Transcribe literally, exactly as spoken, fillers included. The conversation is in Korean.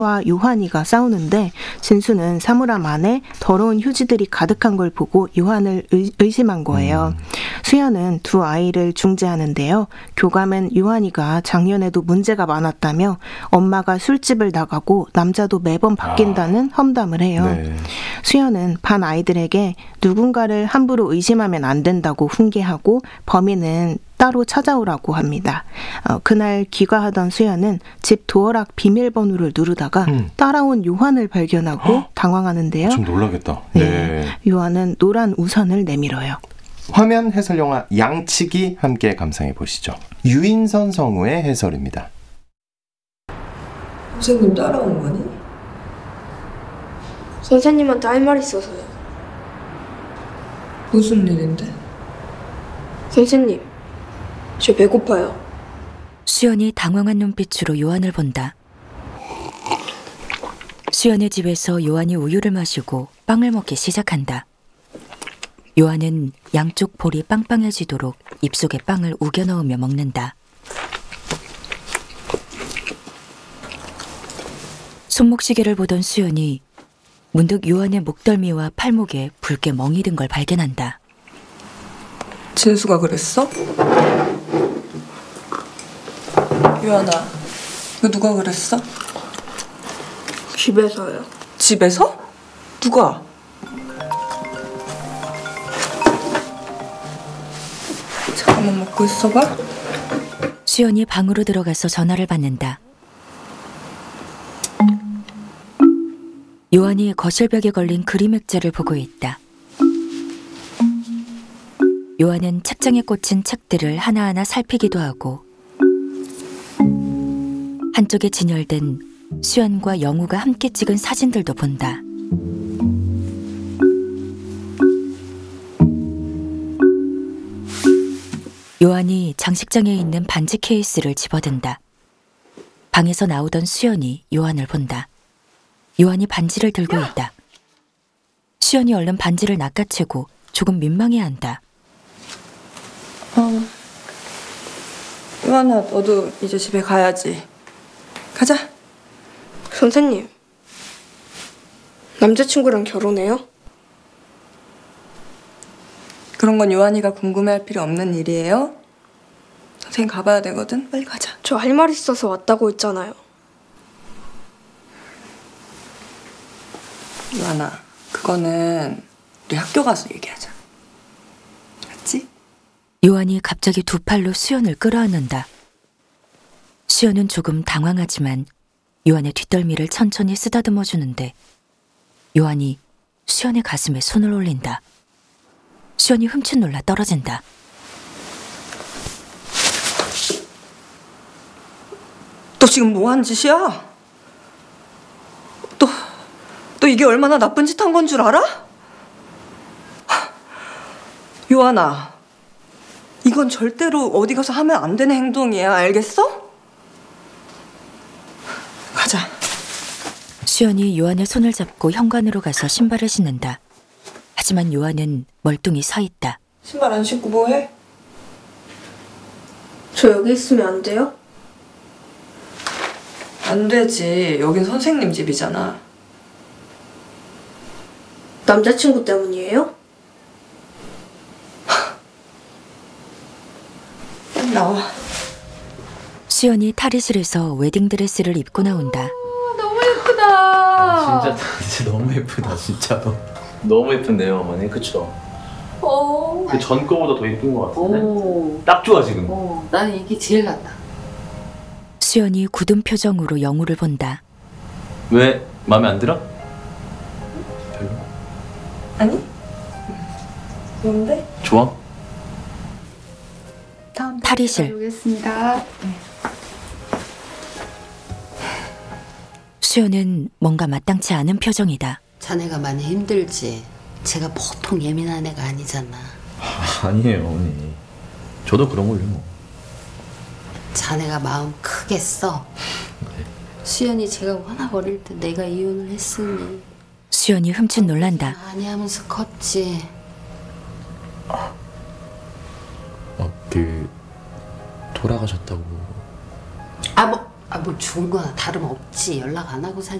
와 요한이가 싸우는데 진수는 사물함 안에 더러운 휴지들이 가득한 걸 보고 요한을 의, 의심한 거예요. 음. 수연은 두 아이를 중재하는데요. 교감은 요한이가 작년에도 문제가 많았다며 엄마가 술집을 나가고 남자도 매번 바뀐다는 아. 험담을 해요. 네. 수연은 반 아이들에게 누군가를 함부로 의심하면 안 된다고 훈계하고 범인은 따로 찾아오라고 합니다. 어, 그날 귀가하던 수연은 집 도어락 비밀번호를 누르다가 음. 따라온 요한을 발견하고 헉? 당황하는데요. 좀 놀라겠다. 네. 네. 요한은 노란 우산을 내밀어요. 화면 해설 영화 양치기 함께 감상해 보시죠. 유인선 성우의 해설입니다. 선생님 따라온 거니? 선생님한테 할 말 있어서요. 무슨 일인데? 선생님, 저 배고파요. 수연이 당황한 눈빛으로 요한을 본다. 수연의 집에서 요한이 우유를 마시고 빵을 먹기 시작한다. 요한은 양쪽 볼이 빵빵해지도록 입속에 빵을 우겨 넣으며 먹는다. 손목시계를 보던 수연이 문득 요한의 목덜미와 팔목에 붉게 멍이 든 걸 발견한다. 진수가 그랬어? 요한아, 이거 누가 그랬어? 집에서요. 집에서? 누가? 잠깐만 먹고 있어봐. 수연이 방으로 들어가서 전화를 받는다. 요한이 거실벽에 걸린 그림 액자를 보고 있다. 요한은 책장에 꽂힌 책들을 하나하나 살피기도 하고 한쪽에 진열된 수연과 영우가 함께 찍은 사진들도 본다. 요한이 장식장에 있는 반지 케이스를 집어든다. 방에서 나오던 수연이 요한을 본다. 요한이 반지를 들고 있다. 수연이 얼른 반지를 낚아채고 조금 민망해한다. 어, 요한아, 너도 이제 집에 가야지. 가자. 선생님, 남자친구랑 결혼해요? 그런 건 요한이가 궁금해할 필요 없는 일이에요. 선생님 가봐야 되거든. 빨리 가자. 저 할 말 있어서 왔다고 했잖아요. 요한아, 그거는 우리 학교 가서 얘기하자. 알았지? 요한이 갑자기 두 팔로 수연을 끌어안는다. 수연은 조금 당황하지만 요한의 뒷덜미를 천천히 쓰다듬어 주는데 요한이 수연의 가슴에 손을 올린다. 수연이 흠칫 놀라 떨어진다. 너 지금 뭐 하는 짓이야? 너, 너 이게 얼마나 나쁜 짓 한 건 줄 알아? 요한아, 이건 절대로 어디 가서 하면 안 되는 행동이야. 알겠어? 가자. 수연이 요한의 손을 잡고 현관으로 가서 신발을 신는다. 하지만 요한은 멀뚱히 서 있다. 신발 안 신고 뭐 해? 저 여기 있으면 안 돼요? 안 되지. 여긴 선생님 집이잖아. 남자친구 때문이에요? 나와. 수연이 탈의실에서 웨딩드레스를 입고 나온다. 오, 너무 예쁘다. 아, 진짜 진짜 너무 예쁘다 진짜로. 너무 예쁜데요 어머니, 그쵸? 어. 그 전 거보다 더 예쁜 것 같은데? 오. 딱 좋아 지금. 어, 나는 이게 제일 낫다. 수연이 굳은 표정으로 영우를 본다. 왜 마음에 안 들어? 별로? 아니? 좋은데? 좋아? 탈의실. 오겠습니다. 네. 수연은 뭔가 마땅치 않은 표정이다. 자네가 많이 힘들지. 제가 보통 예민한 애가 아니잖아. 아, 아니에요 어머니. 저도 그런 걸요 뭐. 자네가 마음 크게 써. 네. 수연이 제가 워낙 어릴 때 내가 이혼을 했으니 수연이 흠칫 놀란다. 많이 하면서 컸지. 어, 그 돌아가셨다고. 아 뭐 아, 뭐 죽은 거나 다름없지. 연락 안 하고 사